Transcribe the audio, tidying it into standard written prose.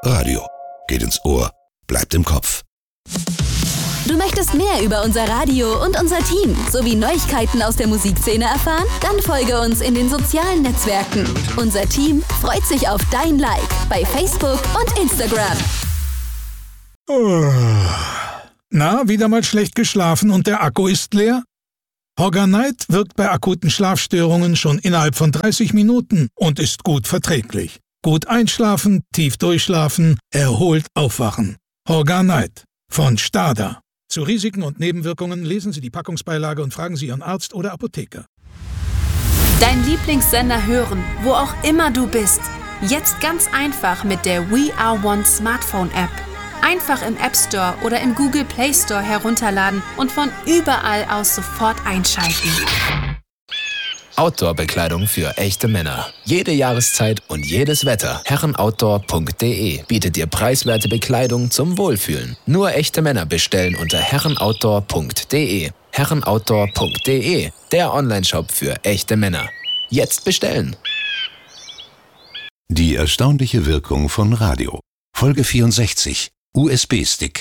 Radio. Geht ins Ohr, bleibt im Kopf. Du möchtest mehr über unser Radio und unser Team sowie Neuigkeiten aus der Musikszene erfahren? Dann folge uns in den sozialen Netzwerken. Unser Team freut sich auf dein Like bei Facebook und Instagram. Na, wieder mal schlecht geschlafen und der Akku ist leer? Horganite wirkt bei akuten Schlafstörungen schon innerhalb von 30 Minuten und ist gut verträglich. Gut einschlafen, tief durchschlafen, erholt aufwachen. Horganite von Stada. Zu Risiken und Nebenwirkungen lesen Sie die Packungsbeilage und fragen Sie Ihren Arzt oder Apotheker. Dein Lieblingssender hören, wo auch immer du bist. Jetzt ganz einfach mit der We Are One Smartphone-App. Einfach im App Store oder im Google Play Store herunterladen und von überall aus sofort einschalten. Outdoor-Bekleidung für echte Männer. Jede Jahreszeit und jedes Wetter. Herrenoutdoor.de bietet dir preiswerte Bekleidung zum Wohlfühlen. Nur echte Männer bestellen unter herrenoutdoor.de. Herrenoutdoor.de, der Onlineshop für echte Männer. Jetzt bestellen! Die erstaunliche Wirkung von Radio. Folge 64. USB-Stick.